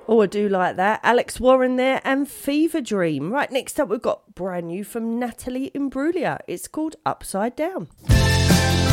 Oh, I do like that. Alex Warren there and Fever Dream. Right, next up we've got brand new from Natalie Imbruglia. It's called Upside Down.